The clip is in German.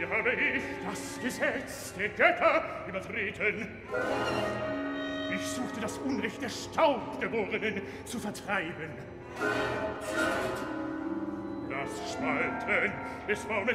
Habe ich das Gesetz der Götter übertreten? Ich suchte das Unrecht der Staubgeborenen zu vertreiben. Das Spalten des Baumes